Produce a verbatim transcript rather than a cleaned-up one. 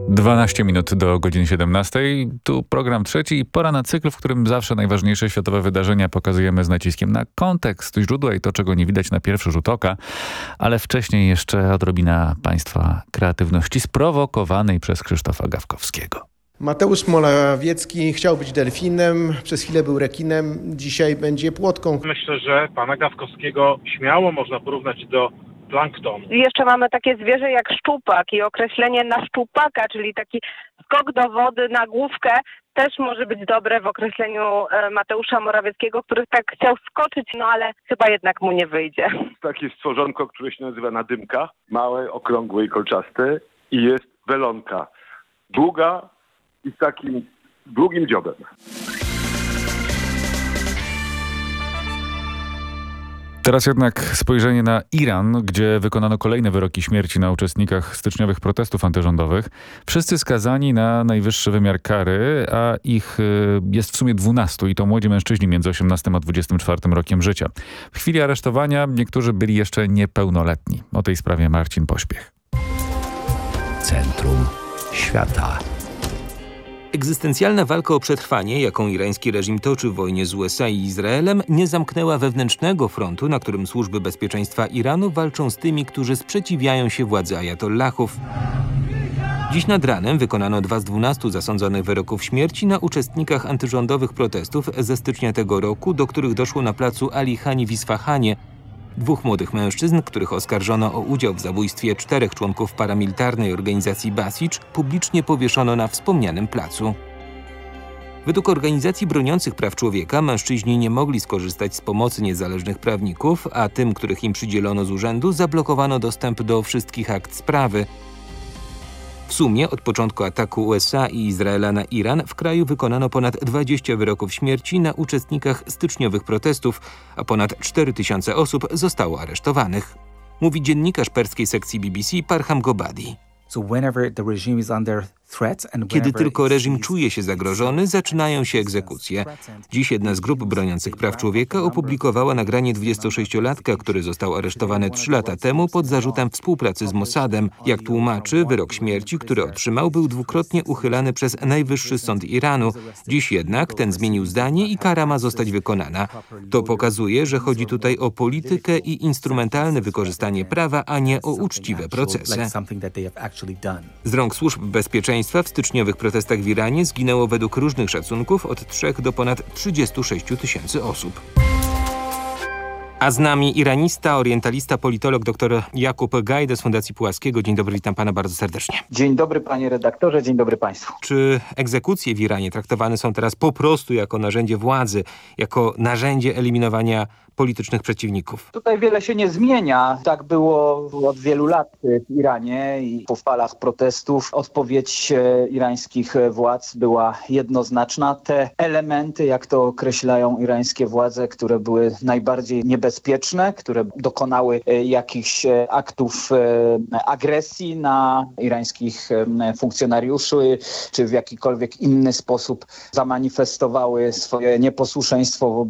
dwanaście minut do godziny siedemnastej. Tu program trzeci i pora na cykl, w którym zawsze najważniejsze światowe wydarzenia pokazujemy z naciskiem na kontekst, źródła i to, czego nie widać na pierwszy rzut oka. Ale wcześniej jeszcze odrobina Państwa kreatywności sprowokowanej przez Krzysztofa Gawkowskiego. Mateusz Morawiecki chciał być delfinem, przez chwilę był rekinem, dzisiaj będzie płotką. Myślę, że pana Gawkowskiego śmiało można porównać do planktonu. Jeszcze mamy takie zwierzę jak szczupak i określenie na szczupaka, czyli taki skok do wody na główkę, też może być dobre w określeniu Mateusza Morawieckiego, który tak chciał skoczyć, no ale chyba jednak mu nie wyjdzie. Takie stworzonko, które się nazywa nadymka, małe, okrągłe i kolczaste i jest welonka. Długa i z takim długim dziobem. Teraz jednak spojrzenie na Iran, gdzie wykonano kolejne wyroki śmierci na uczestnikach styczniowych protestów antyrządowych. Wszyscy skazani na najwyższy wymiar kary, a ich jest w sumie dwunastu i to młodzi mężczyźni między osiemnastym a dwudziestym czwartym rokiem życia. W chwili aresztowania niektórzy byli jeszcze niepełnoletni. O tej sprawie Marcin Pośpiech. Centrum świata. Egzystencjalna walka o przetrwanie, jaką irański reżim toczy w wojnie z U S A i Izraelem, nie zamknęła wewnętrznego frontu, na którym służby bezpieczeństwa Iranu walczą z tymi, którzy sprzeciwiają się władzy ajatollahów. Dziś nad ranem wykonano dwa z dwunastu zasądzonych wyroków śmierci na uczestnikach antyrządowych protestów ze stycznia tego roku, do których doszło na placu Ali Hani w Isfahanie. Dwóch młodych mężczyzn, których oskarżono o udział w zabójstwie czterech członków paramilitarnej organizacji Basicz, publicznie powieszono na wspomnianym placu. Według organizacji broniących praw człowieka mężczyźni nie mogli skorzystać z pomocy niezależnych prawników, a tym, których im przydzielono z urzędu, zablokowano dostęp do wszystkich akt sprawy. W sumie od początku ataku U S A i Izraela na Iran w kraju wykonano ponad dwadzieścia wyroków śmierci na uczestnikach styczniowych protestów, a ponad cztery tysiące osób zostało aresztowanych. Mówi dziennikarz perskiej sekcji B B C Parham Gobadi. Kiedy tylko reżim czuje się zagrożony, zaczynają się egzekucje. Dziś jedna z grup broniących praw człowieka opublikowała nagranie dwudziestosześciolatka, który został aresztowany trzy lata temu pod zarzutem współpracy z Mossadem. Jak tłumaczy, wyrok śmierci, który otrzymał, był dwukrotnie uchylany przez Najwyższy Sąd Iranu. Dziś jednak ten zmienił zdanie i kara ma zostać wykonana. To pokazuje, że chodzi tutaj o politykę i instrumentalne wykorzystanie prawa, a nie o uczciwe procesy. Z rąk służb bezpieczeństwa w styczniowych protestach w Iranie zginęło według różnych szacunków od trzech do ponad trzydziestu sześciu tysięcy osób. A z nami iranista, orientalista, politolog dr Jakub Gajda z Fundacji Puławskiego. Dzień dobry, witam pana bardzo serdecznie. Dzień dobry panie redaktorze, dzień dobry państwu. Czy egzekucje w Iranie traktowane są teraz po prostu jako narzędzie władzy, jako narzędzie eliminowania politycznych przeciwników? Tutaj wiele się nie zmienia. Tak było od wielu lat w Iranie i po falach protestów odpowiedź irańskich władz była jednoznaczna. Te elementy, jak to określają irańskie władze, które były najbardziej niebezpieczne, które dokonały jakichś aktów agresji na irańskich funkcjonariuszy, czy w jakikolwiek inny sposób zamanifestowały swoje nieposłuszeństwo